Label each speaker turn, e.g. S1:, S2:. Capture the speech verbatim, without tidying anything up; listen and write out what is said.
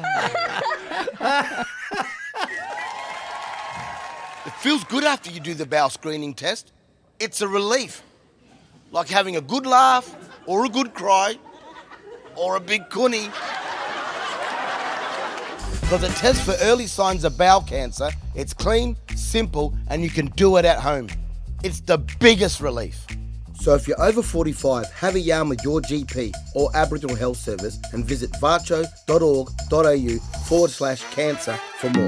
S1: It feels good after you do the bowel screening test. It's a relief. Like having a good laugh, or a good cry, or a big cunny. Because it tests for early signs of bowel cancer. It's clean, simple, and you can do it at home. It's the biggest relief. So if you're over forty-five, have a yarn with your G P or Aboriginal Health Service and visit varcho.org.au forward slash cancer for more.